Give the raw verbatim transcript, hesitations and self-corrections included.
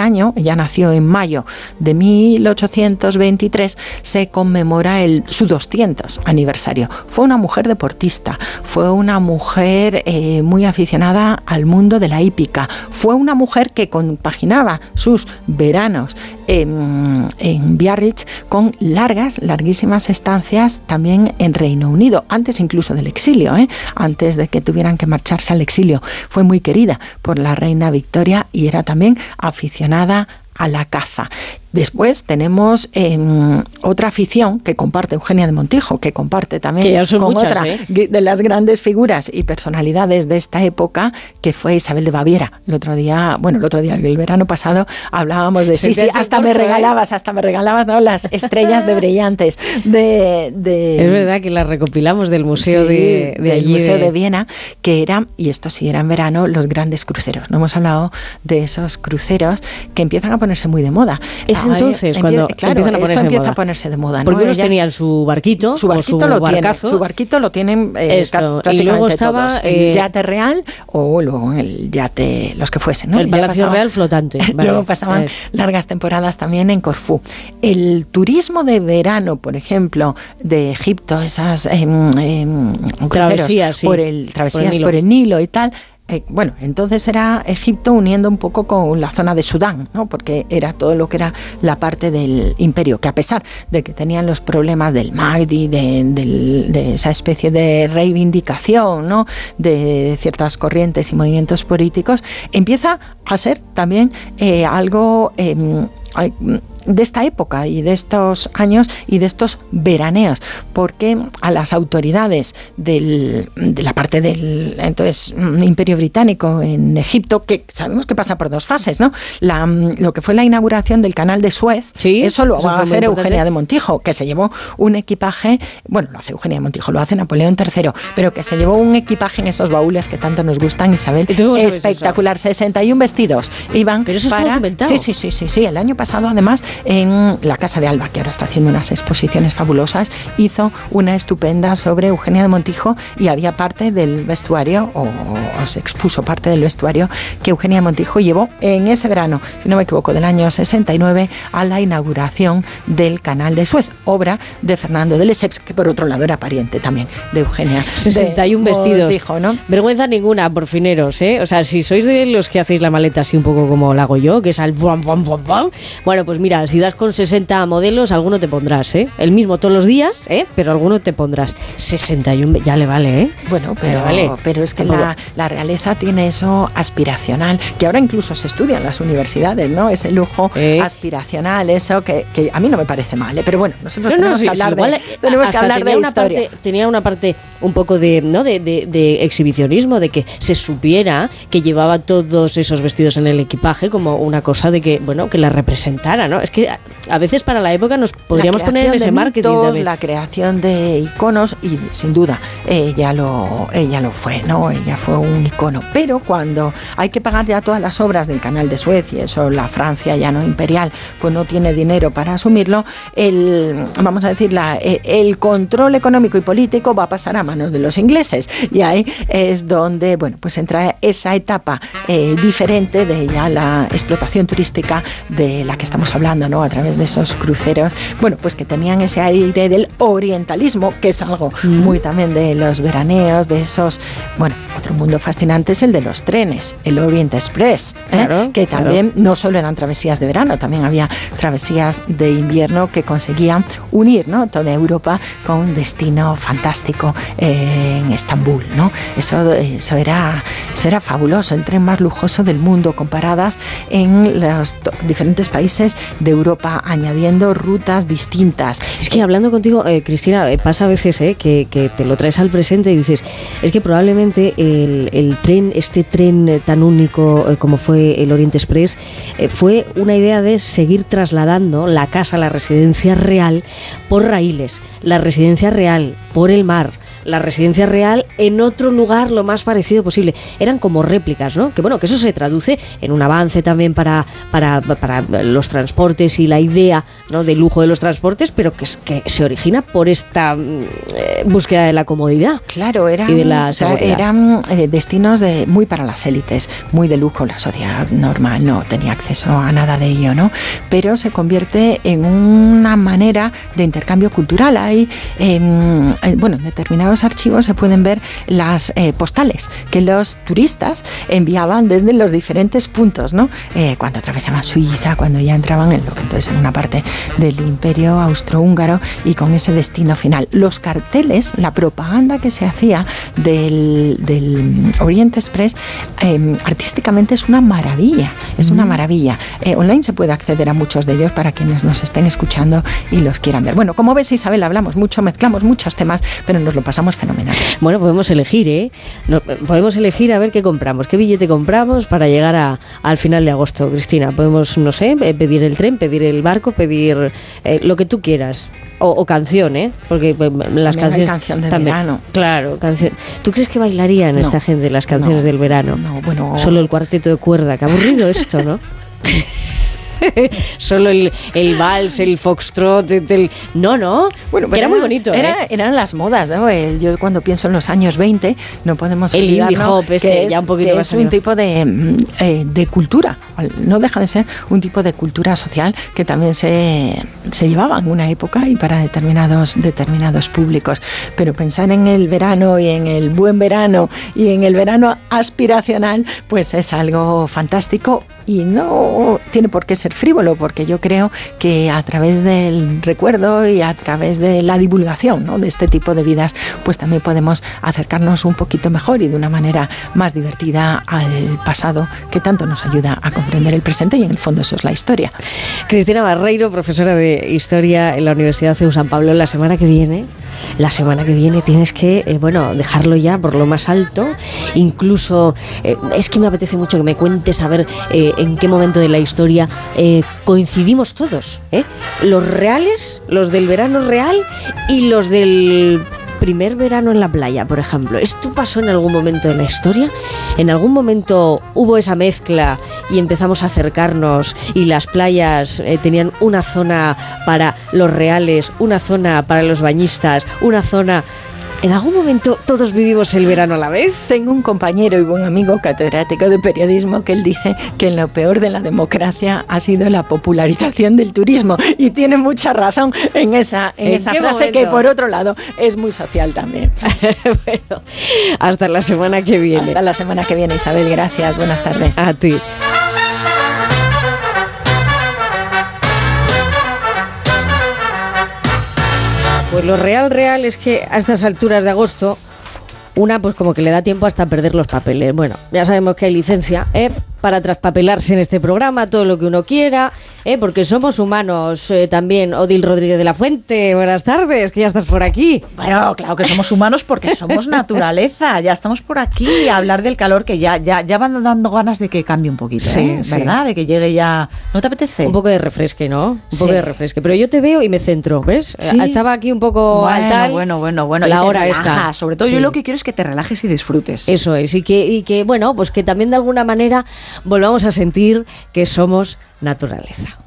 año, ella nació en mayo de mil ochocientos veintitrés, se conmemora el, su doscientos aniversario. Fue una mujer deportista, fue una mujer eh, muy aficionada al mundo de la hípica, fue una mujer que compaginaba sus veranos en, en Biarritz con largas, larguísimas estancias también en Reino Unido, antes incluso del exilio, ¿eh? antes de que tuvieran que marcharse al exilio. Fue muy querida por la reina Victoria y era también aficionada a la caza. Después tenemos eh, otra afición que comparte Eugenia de Montijo, que comparte también que ya son con muchas, otra ¿eh? de las grandes figuras y personalidades de esta época, que fue Isabel de Baviera. El otro día, bueno, el otro día, el verano pasado, hablábamos de sí, sí, hasta corto, me regalabas, ¿eh? hasta me regalabas, ¿no? Las estrellas de brillantes de, de es verdad que las recopilamos del museo sí, de, de del allí, museo de... de Viena, que eran, y esto sí era en verano, los grandes cruceros. No hemos hablado de esos cruceros que empiezan a ponerse muy de moda. Es Ahora, entonces empie- cuando claro, empiezan a ponerse esto empieza de moda. a ponerse de moda, ¿no? Porque unos Ella, tenían su barquito, su barquito o su lo barcazo. tienen, su barquito lo tienen eh, Eso, prácticamente y luego estaba todos, eh, el yate real o luego el yate, los que fuesen, ¿no? El Palacio pasaba, Real flotante. Vale. Luego pasaban es. largas temporadas también en Corfú. El turismo de verano, por ejemplo, de Egipto, esas eh, eh, travesías, sí, por el travesías por el Nilo, por el Nilo y tal. Eh, bueno, entonces era Egipto uniendo un poco con la zona de Sudán, ¿no? Porque era todo lo que era la parte del imperio, que a pesar de que tenían los problemas del Mahdi, de, de, de esa especie de reivindicación, ¿no? De ciertas corrientes y movimientos políticos, empieza a ser también eh, algo... Eh, de esta época y de estos años y de estos veraneos, porque a las autoridades del, de la parte del entonces Imperio Británico en Egipto, que sabemos que pasa por dos fases, ¿no? La, lo que fue la inauguración del canal de Suez, sí, eso lo eso va a hacer Eugenia de Montijo, que se llevó un equipaje, bueno, lo hace Eugenia de Montijo, lo hace Napoleón tercero, pero que se llevó un equipaje en esos baúles que tanto nos gustan, Isabel, espectacular, sesenta y uno vestidos iban pero eso para... está documentado. Sí, sí, sí, sí, sí, el año pasado además en la Casa de Alba, que ahora está haciendo unas exposiciones fabulosas, hizo una estupenda sobre Eugenia de Montijo y había parte del vestuario, o, o se expuso parte del vestuario que Eugenia de Montijo llevó en ese verano, si no me equivoco, del año sesenta y nueve a la inauguración del Canal de Suez, obra de Fernando de Lesseps, que por otro lado era pariente también de Eugenia sesenta y uno de vestidos. Montijo, ¿no? Vergüenza ninguna, porfineros, ¿eh? O sea, si sois de los que hacéis la maleta así un poco como la hago yo, que es al bum, bum, bum, bum, bueno, pues mira, si das con sesenta modelos, alguno te pondrás, ¿eh? El mismo todos los días, ¿eh? Pero alguno te pondrás. sesenta y uno, ya le vale, ¿eh? Bueno, pero, vale. pero es que la, la realeza tiene eso aspiracional, que ahora incluso se estudia en las universidades, ¿no? Ese lujo ¿Eh? aspiracional, eso que, que a mí no me parece mal, ¿eh? Pero bueno, nosotros no, tenemos no, sí, que hablar, sí, igual, de, tenemos que hablar de una historia. Parte, tenía una parte un poco de, ¿no? de, de, de exhibicionismo, de que se supiera que llevaba todos esos vestidos en el equipaje como una cosa de que, bueno, que la representara, ¿no? Es que a veces para la época nos podríamos poner en ese marketing mitos, también. La creación de iconos y sin duda ella lo, ella lo fue, ¿no? Ella fue un icono. Pero cuando hay que pagar ya todas las obras del Canal de Suez y eso la Francia ya no imperial pues no tiene dinero para asumirlo, el, vamos a decir, la, el control económico y político va a pasar a manos de los ingleses y ahí es donde, bueno, pues entra esa etapa eh, diferente de ya la explotación turística de la que estamos hablando, ¿no? A través de esos cruceros, bueno, pues que tenían ese aire del orientalismo, que es algo mm. muy también de los veraneos, de esos, bueno, otro mundo fascinante es el de los trenes, el Orient Express, ¿eh? claro, que también claro. no solo eran travesías de verano, también había travesías de invierno que conseguían unir, ¿no? toda Europa con un destino fantástico eh, en Estambul, ¿no? Eso, eso, era, eso era fabuloso, el tren más lujoso del mundo, comparadas en los diferentes países de Europa, añadiendo rutas distintas. Es que hablando contigo, eh, Cristina, eh, pasa a veces eh, que, que te lo traes al presente y dices, es que probablemente el, el tren, este tren tan único eh, como fue el Orient Express, eh, fue una idea de seguir trasladando la casa, la residencia real, por raíles, la residencia real por el mar, la residencia real en otro lugar lo más parecido posible. Eran como réplicas, ¿no? Que bueno, que eso se traduce en un avance también para, para, para los transportes y la idea, ¿no?, del lujo de los transportes, pero que, que se origina por esta eh, búsqueda de la comodidad. Claro, eran, y de la seguridad. eran eh, destinos de, muy para las élites, muy de lujo. La sociedad normal no tenía acceso a nada de ello, ¿no? Pero se convierte en una manera de intercambio cultural. Hay, eh, bueno, en determinados archivos se pueden ver las eh, postales que los turistas enviaban desde los diferentes puntos, ¿no? Eh, cuando atravesaban Suiza, cuando ya entraban en lo que entonces era una parte del Imperio Austrohúngaro y con ese destino final. Los carteles, la propaganda que se hacía del, del Oriente Express, eh, artísticamente es una maravilla, es una maravilla. Eh, online se puede acceder a muchos de ellos para quienes nos estén escuchando y los quieran ver. Bueno, como ves, Isabel, hablamos mucho, mezclamos muchos temas, pero nos lo pasamos fenomenal. Bueno, podemos elegir, ¿eh? No, podemos elegir a ver qué compramos, qué billete compramos para llegar a, al final de agosto, Cristina. Podemos, no sé, pedir el tren, pedir el barco, pedir eh, lo que tú quieras. O, o canción, ¿eh? Porque pues, las también canciones... hay canción de también, verano. Claro, canción. ¿Tú crees que bailarían No, esta gente las canciones no, del verano? No, bueno... Solo el cuarteto de cuerda. Qué aburrido esto, ¿no? Solo el, el vals, el foxtrot, el... no, no, bueno, que era, era muy bonito. Era, ¿eh? Eran las modas, ¿no? Yo cuando pienso en los años veinte, no podemos el olvidar, indie ¿no?, hop este, que es, ya un poquito que más es un arriba. tipo de, eh, de cultura, no deja de ser un tipo de cultura social que también se, se llevaba en una época y para determinados, determinados públicos. Pero pensar en el verano y en el buen verano y en el verano aspiracional, pues es algo fantástico y no tiene por qué ser frívolo, porque yo creo que a través del recuerdo y a través de la divulgación, ¿no?, de este tipo de vidas, pues también podemos acercarnos un poquito mejor y de una manera más divertida al pasado, que tanto nos ayuda a comprender el presente, y en el fondo eso es la historia. Cristina Barreiro, profesora de Historia en la Universidad C E U San Pablo. La semana que viene, la semana que viene tienes que, eh, bueno, dejarlo ya por lo más alto. Incluso, eh, es que me apetece mucho que me cuentes a ver eh, en qué momento de la historia eh, coincidimos todos, ¿eh? Los reales, los del verano real y los del primer verano en la playa, por ejemplo. ¿Esto pasó en algún momento de la historia? ¿En algún momento hubo esa mezcla y empezamos a acercarnos y las playas eh, tenían una zona para los reales, una zona para los bañistas, una zona... ¿En algún momento todos vivimos el verano a la vez? Tengo un compañero y buen amigo catedrático de periodismo que él dice que lo peor de la democracia ha sido la popularización del turismo, y tiene mucha razón en esa, en ¿En esa qué frase momento? Que por otro lado es muy social también. Bueno, hasta la semana que viene. Hasta la semana que viene, Isabel, gracias, buenas tardes. A ti. Pues lo real, real es que a estas alturas de agosto, una pues como que le da tiempo hasta perder los papeles. Bueno, ya sabemos que hay licencia, ¿eh?, para traspapelarse en este programa, todo lo que uno quiera, ¿eh?, porque somos humanos eh, también. Odil Rodríguez de la Fuente, buenas tardes, que ya estás por aquí. Bueno, claro que somos humanos porque somos naturaleza, ya estamos por aquí a hablar del calor, que ya, ya, ya van dando ganas de que cambie un poquito, Sí, ¿eh? sí. ¿Verdad? De que llegue ya... ¿No te apetece? Un poco de refresque, ¿no? Un poco Sí. de refresque. Pero yo te veo y me centro, ¿ves? Sí. Estaba aquí un poco bueno, al tal. bueno, bueno, bueno. La y te hora relajas. esta. Sobre todo Sí. yo lo que quiero es que te relajes y disfrutes. Eso es, y que, y que, bueno, pues que también de alguna manera volvamos a sentir que somos naturaleza.